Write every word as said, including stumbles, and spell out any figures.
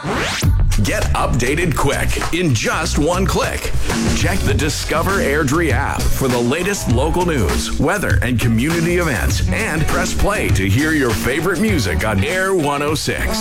Get updated quick in just one click. Check the Discover Airdrie app for the latest local news, weather, and community events, and press play to hear your favorite music on Air one oh six.